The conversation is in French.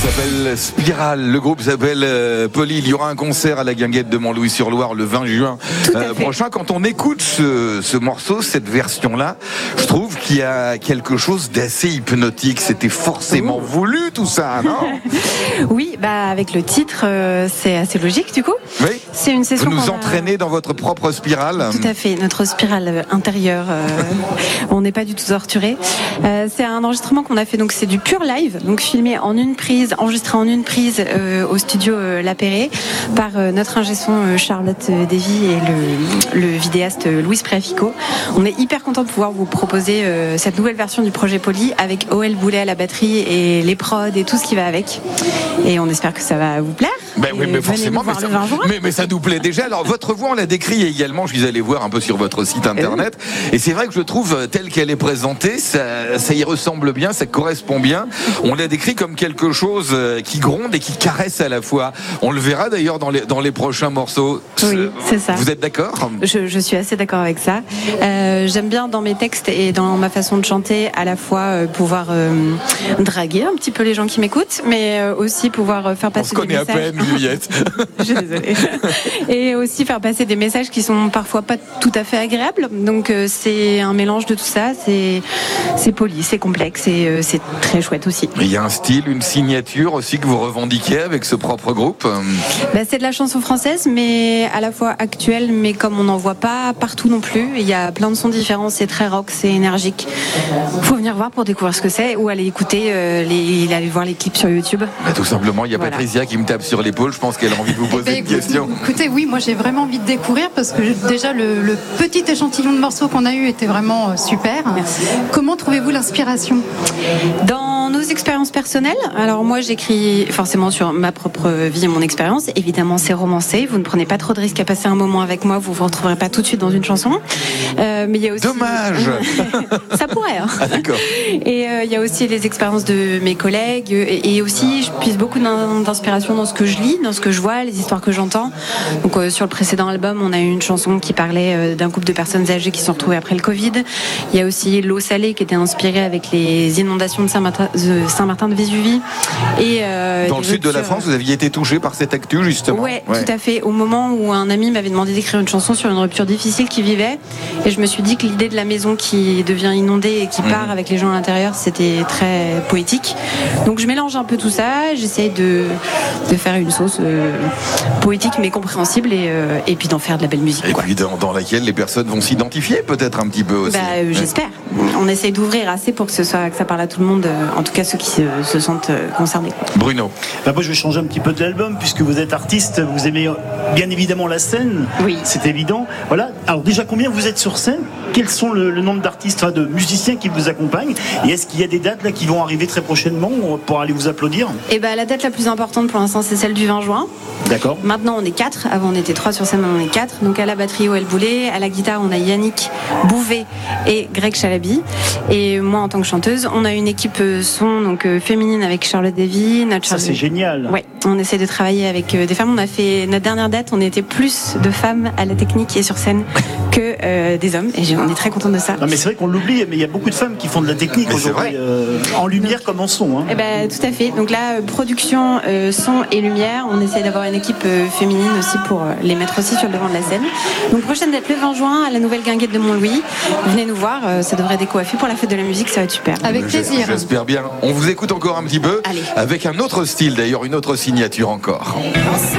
s'appelle Spirale, le groupe s'appelle Poly. Il y aura un concert à la Guinguette de Montlouis-sur-Loire le 20 juin prochain. Quand on écoute ce morceau, cette version-là, je trouve qu'il y a quelque chose d'assez hypnotique. C'était forcément voulu tout ça, non? Oui, avec le titre, c'est assez logique du coup. Oui. C'est une session. Vous nous entraînez dans votre propre spirale. Tout à fait, notre spirale intérieure. On n'est pas du tout torturé. C'est un enregistrement qu'on a fait, donc c'est du pur live, donc filmé en une prise, enregistré en une prise au studio La Perrée par notre ingé son Charlotte Davy et le vidéaste Louis Préafico. On est hyper content de pouvoir vous proposer cette nouvelle version du projet Poly avec OL Boulet à la batterie et les prods et tout ce qui va avec. Et on espère que ça va vous plaire. Oui, mais forcément, mais ça nous plaît déjà. Alors, votre voix, on l'a décrit également. Je suis allé voir un peu sur votre site internet. Et c'est vrai que je trouve, telle qu'elle est présentée, ça y ressemble bien, ça correspond bien. On l'a décrit comme quelque chose qui gronde et qui caresse à la fois. On le verra d'ailleurs dans les prochains morceaux. Oui, c'est ça. Vous êtes d'accord? Je suis assez d'accord avec ça. J'aime bien dans mes textes et dans ma façon de chanter à la fois pouvoir draguer un petit peu les gens qui m'écoutent, mais aussi pouvoir faire passer des messages. On se connaît à peine, Juliette. Je suis désolée. Et aussi faire passer des messages qui sont parfois pas tout à fait agréables. Donc c'est un mélange de tout ça. C'est poli, c'est complexe et c'est très chouette aussi. Il y a un style, une signature aussi que vous revendiquez avec ce propre groupe. C'est de la chanson française, mais à la fois actuelle, mais comme on n'en voit pas partout non plus. Il y a plein de sons différents. C'est très rock, c'est énergique. Faut venir voir pour découvrir ce que c'est ou aller écouter, aller voir les clips sur YouTube. Tout simplement, il y a Patricia qui me tape sur l'épaule. Je pense qu'elle a envie de vous poser une question. Écoutez, oui, moi j'ai vraiment envie de découvrir parce que déjà le petit échantillon de morceaux qu'on a eu était vraiment super. Merci. Comment trouvez-vous l'inspiration? Dans nos expériences personnelles, alors moi j'écris forcément sur ma propre vie et mon expérience. Évidemment, c'est romancé. Vous ne prenez pas trop de risques à passer un moment avec moi. Vous ne vous retrouverez pas tout de suite dans une chanson. Mais il y a aussi... Dommage. Ça pourrait. Ah, d'accord. Et il y a aussi les expériences de mes collègues et aussi je puise beaucoup d'inspiration dans ce que je lis, dans ce que je vois, les histoires que j'entends. Donc sur le précédent album, on a eu une chanson qui parlait d'un couple de personnes âgées qui se sont retrouvées après le Covid. Il y a aussi L'eau salée qui était inspirée avec les inondations de Saint-Martin de Vésuvie. Et dans le sud de la France, vous aviez été touché par cette actu justement. Ouais, tout à fait. Au moment où un ami m'avait demandé d'écrire une chanson sur une rupture difficile qu'il vivait, et je me suis dit que l'idée de la maison qui devient inondée et qui part avec les gens à l'intérieur, c'était très poétique. Donc je mélange un peu tout ça, j'essaie de faire une sauce poétique mais compréhensible et puis d'en faire de la belle musique. Et puis dans laquelle les personnes vont s'identifier peut-être un petit peu aussi. J'espère. On essaye d'ouvrir assez pour que ça parle à tout le monde, en tout cas ceux qui se sentent concernés. Bruno. Moi je vais changer un petit peu de l'album puisque vous êtes artiste, vous aimez bien évidemment la scène. Oui. C'est évident. Voilà. Alors déjà combien vous êtes sur scène? Quels sont le nombre d'artistes, de musiciens qui vous accompagnent? Et est-ce qu'il y a des dates là qui vont arriver très prochainement pour aller vous applaudir? La date la plus importante pour l'instant c'est celle du 20 juin. D'accord. Maintenant on est 4, avant on était 3 sur scène, maintenant on est 4. Donc à la batterie OL Boulet, à la guitare on a Yannick Bouvet et Greg Chalabi. Et moi en tant que chanteuse, on a une équipe son donc féminine avec Charlotte Davy. Ça c'est génial. Ouais, on essaie de travailler avec des femmes. On a fait notre dernière date, on était plus de femmes à la technique et sur scène que des hommes. Et on est très contents de ça. Non mais c'est vrai qu'on l'oublie, mais il y a beaucoup de femmes qui font de la technique aujourd'hui, en lumière comme en son. Tout à fait. Donc là, production, son et lumière, on essaie d'avoir une équipe féminine aussi pour les mettre aussi sur le devant de la scène. Donc prochaine date le 20 juin à la nouvelle Guinguette de Montlouis. Venez nous voir, ça devrait décoiffer pour la fête de la musique, ça va être super. Avec plaisir. J'espère bien. On vous écoute encore un petit peu. Allez. Avec un autre style d'ailleurs, une autre signature encore.